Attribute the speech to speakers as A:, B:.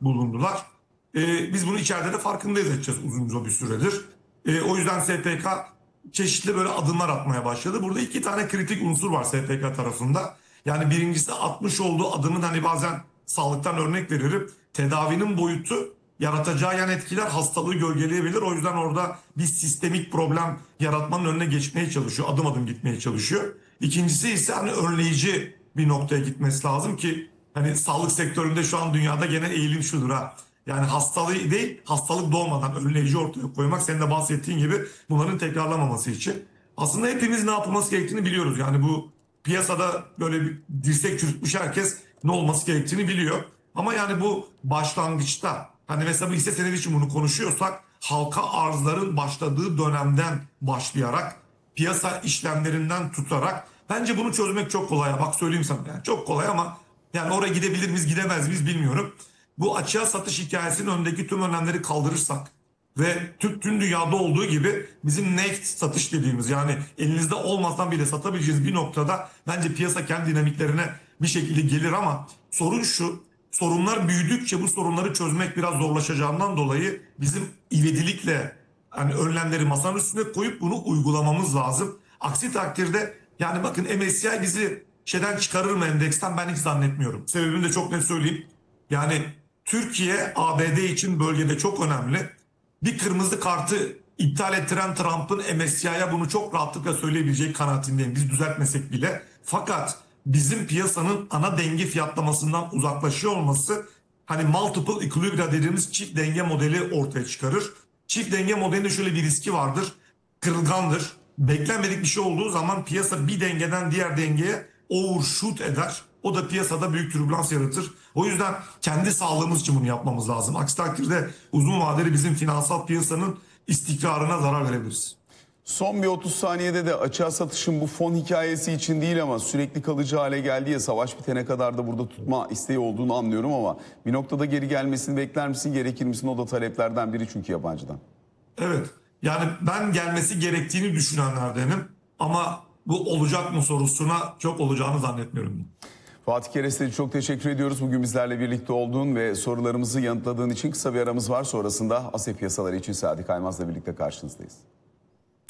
A: bulundular. Biz bunu içeride de farkındayız edeceğiz uzun bir süredir. O yüzden SPK çeşitli böyle adımlar atmaya başladı. Burada iki tane kritik unsur var SPK tarafında. Yani birincisi atmış olduğu adımın hani bazen sağlıktan örnek veririm. Tedavinin boyutu yaratacağı yan etkiler hastalığı gölgeleyebilir. O yüzden orada bir sistemik problem yaratmanın önüne geçmeye çalışıyor. Adım adım gitmeye çalışıyor. İkincisi ise hani önleyici bir noktaya gitmesi lazım ki hani sağlık sektöründe şu an dünyada genel eğilim şudur ha. Yani hastalığı değil, hastalık doğmadan önleyici ortaya koymak, senin de bahsettiğin gibi bunların tekrarlamaması için. Aslında hepimiz ne yapılması gerektiğini biliyoruz. Yani bu piyasada böyle bir dirsek çürütmüş herkes ne olması gerektiğini biliyor. Ama yani bu başlangıçta hani mesela bu hisse senedi için bunu konuşuyorsak halka arzların başladığı dönemden başlayarak piyasa işlemlerinden tutarak bence bunu çözmek çok kolay. Bak söyleyeyim sana yani çok kolay ama yani oraya gidebilir miyiz gidemez miyiz bilmiyorum. Bu açığa satış hikayesinin önündeki tüm önlemleri kaldırırsak ve tüm dünyada olduğu gibi bizim naked satış dediğimiz yani elinizde olmasan bile satabileceğiniz bir noktada bence piyasa kendi dinamiklerine bir şekilde gelir ama sorun şu: sorunlar büyüdükçe bu sorunları çözmek biraz zorlaşacağından dolayı bizim ivedilikle hani önlemleri masanın üstüne koyup bunu uygulamamız lazım. Aksi takdirde yani bakın MSCI bizi şeyden çıkarır mı endeksten ben hiç zannetmiyorum. Sebebini de çok net söyleyeyim. Yani Türkiye ABD için bölgede çok önemli. Bir kırmızı kartı iptal ettiren Trump'ın MSCI'ye bunu çok rahatlıkla söyleyebileceği kanaatindeyim. Biz düzeltmesek bile. Fakat bizim piyasanın ana denge fiyatlamasından uzaklaşıyor olması hani multiple equilibrium dediğimiz çift denge modeli ortaya çıkarır. Çift denge modelinde şöyle bir riski vardır. Kırılgandır. Beklenmedik bir şey olduğu zaman piyasa bir dengeden diğer dengeye overshoot eder. O da piyasada büyük türbülans yaratır. O yüzden kendi sağlığımız için bunu yapmamız lazım. Aksi takdirde uzun vadeli bizim finansal piyasanın istikrarına zarar verebiliriz.
B: Son bir 30 saniyede de açığa satışın bu fon hikayesi için değil ama sürekli kalıcı hale geldiği, savaş bitene kadar da burada tutma isteği olduğunu anlıyorum ama bir noktada geri gelmesini bekler misin, gerekir misin? O da taleplerden biri çünkü yabancıdan.
A: Evet, yani ben gelmesi gerektiğini düşünenlerdenim ama bu olacak mı sorusuna çok olacağını zannetmiyorum.
B: Fatih Keresteci çok teşekkür ediyoruz. Bugün bizlerle birlikte olduğun ve sorularımızı yanıtladığın için. Kısa bir aramız var, sonrasında Asya piyasaları için Sadi Kaymaz'la birlikte karşınızdayız.